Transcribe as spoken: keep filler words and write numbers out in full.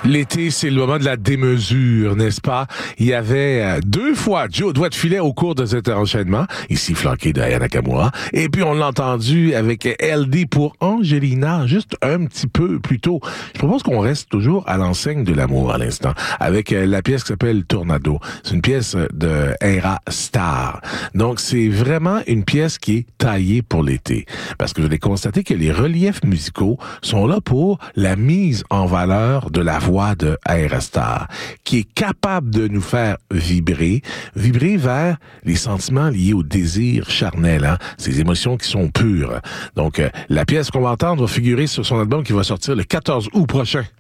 L'été, c'est le moment de la démesure, n'est-ce pas? Il y avait euh, deux fois Joe Doigt de filet au cours de cet enchaînement, ici flanqué d'Aya Nakamura, et puis on l'a entendu avec L D pour Angelina, juste un petit peu plus tôt. Je propose qu'on reste toujours à l'enseigne de l'amour à l'instant, avec euh, la pièce qui s'appelle Tornado. C'est une pièce de Era Star. Donc, c'est vraiment une pièce qui est taillée pour l'été, parce que vous allez constater que les reliefs musicaux sont là pour la mise en valeur de la voix de Aerostar, qui est capable de nous faire vibrer, vibrer vers les sentiments liés au désir charnel, hein, ces émotions qui sont pures. Donc, euh, la pièce qu'on va entendre va figurer sur son album qui va sortir le quatorze août prochain.